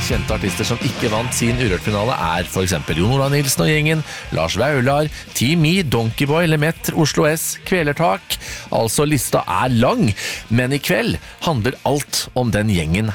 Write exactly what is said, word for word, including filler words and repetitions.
Kjente artister som ikke vant sin Urørt-finale er for eksempel Jon Olav Nilsen og gjengen, Lars Vaular, Team E, Donkeyboy, Lemaitre, Oslo S, Kvelertak. Altså, lista er lang, men i kveld handler alt om den gjengen